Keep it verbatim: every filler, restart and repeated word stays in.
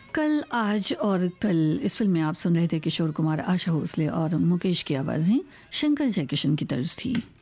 कल, आज और कल इस फिल्म में आप सुन रहे थे किशोर कुमार, आशा भोसले और मुकेश की आवाज़ें शंकर जयकिशन की तर्ज थी।